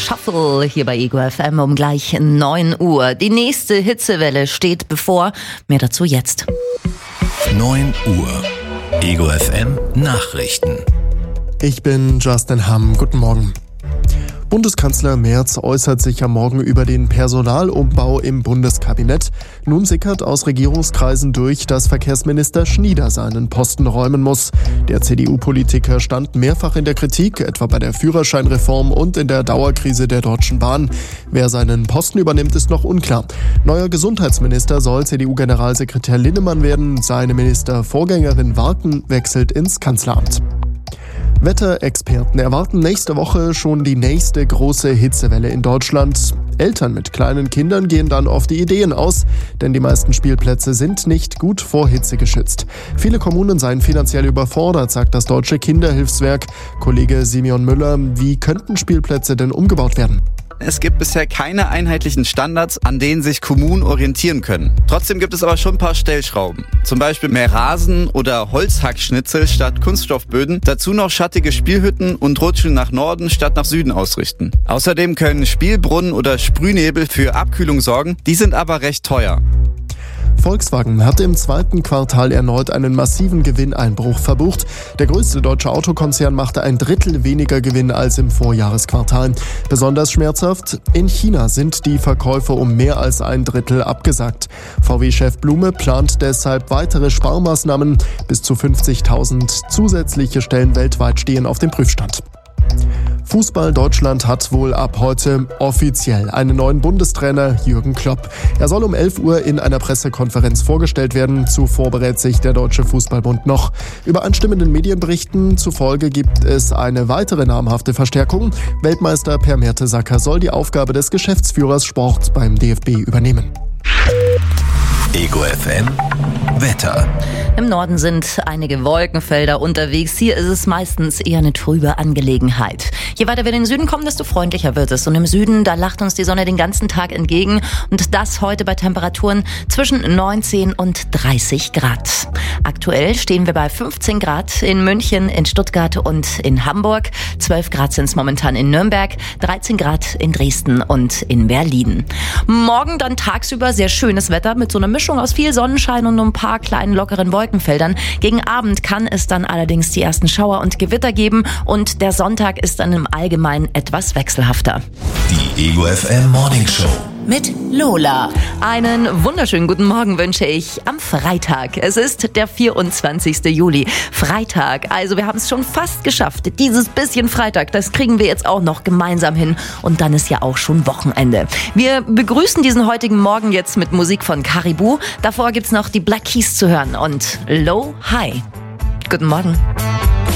Shuffle hier bei Ego FM um gleich 9 Uhr. Die nächste Hitzewelle steht bevor. Mehr dazu jetzt. 9 Uhr. Ego FM Nachrichten. Ich bin Justin Hamm. Guten Morgen. Bundeskanzler Merz äußert sich am Morgen über den Personalumbau im Bundeskabinett. Nun sickert aus Regierungskreisen durch, dass Verkehrsminister Schnieder seinen Posten räumen muss. Der CDU-Politiker stand mehrfach in der Kritik, etwa bei der Führerscheinreform und in der Dauerkrise der Deutschen Bahn. Wer seinen Posten übernimmt, ist noch unklar. Neuer Gesundheitsminister soll CDU-Generalsekretär Linnemann werden. Seine Ministervorgängerin Warken wechselt ins Kanzleramt. Wetterexperten erwarten nächste Woche schon die nächste große Hitzewelle in Deutschland. Eltern mit kleinen Kindern gehen dann auf die Ideen aus, denn die meisten Spielplätze sind nicht gut vor Hitze geschützt. Viele Kommunen seien finanziell überfordert, sagt das Deutsche Kinderhilfswerk. Kollege Simeon Müller, wie könnten Spielplätze denn umgebaut werden? Es gibt bisher keine einheitlichen Standards, an denen sich Kommunen orientieren können. Trotzdem gibt es aber schon ein paar Stellschrauben. Zum Beispiel mehr Rasen oder Holzhackschnitzel statt Kunststoffböden. Dazu noch schattige Spielhütten und Rutschen nach Norden statt nach Süden ausrichten. Außerdem können Spielbrunnen oder Sprühnebel für Abkühlung sorgen. Die sind aber recht teuer. Volkswagen hat im zweiten Quartal erneut einen massiven Gewinneinbruch verbucht. Der größte deutsche Autokonzern machte ein Drittel weniger Gewinn als im Vorjahresquartal. Besonders schmerzhaft: in China sind die Verkäufe um mehr als ein Drittel abgesagt. VW-Chef Blume plant deshalb weitere Sparmaßnahmen. Bis zu 50.000 zusätzliche Stellen weltweit stehen auf dem Prüfstand. Fußball Deutschland hat wohl ab heute offiziell einen neuen Bundestrainer, Jürgen Klopp. Er soll um 11 Uhr in einer Pressekonferenz vorgestellt werden. Zuvor berät sich der Deutsche Fußballbund noch. Übereinstimmenden Medienberichten zufolge gibt es eine weitere namhafte Verstärkung. Weltmeister Per Mertesacker soll die Aufgabe des Geschäftsführers Sport beim DFB übernehmen. Ego FM Wetter. Im Norden sind einige Wolkenfelder unterwegs. Hier ist es meistens eher eine trübe Angelegenheit. Je weiter wir in den Süden kommen, desto freundlicher wird es. Und im Süden, da lacht uns die Sonne den ganzen Tag entgegen. Und das heute bei Temperaturen zwischen 19 und 30 Grad. Aktuell stehen wir bei 15 Grad in München, in Stuttgart und in Hamburg. 12 Grad sind es momentan in Nürnberg, 13 Grad in Dresden und in Berlin. Morgen dann tagsüber sehr schönes Wetter mit so einer Mischung aus viel Sonnenschein und ein paar kleinen lockeren Wolkenfeldern. Gegen Abend kann es dann allerdings die ersten Schauer und Gewitter geben und der Sonntag ist dann im Allgemeinen etwas wechselhafter. Die Ego FM Morning Show mit Lola. Einen wunderschönen guten Morgen wünsche ich am Freitag. Es ist der 24. Juli. Freitag. Also wir haben es schon fast geschafft. Dieses bisschen Freitag, das kriegen wir jetzt auch noch gemeinsam hin. Und dann ist ja auch schon Wochenende. Wir begrüßen diesen heutigen Morgen jetzt mit Musik von Caribou. Davor gibt's noch die Black Keys zu hören und Low High. Guten Morgen.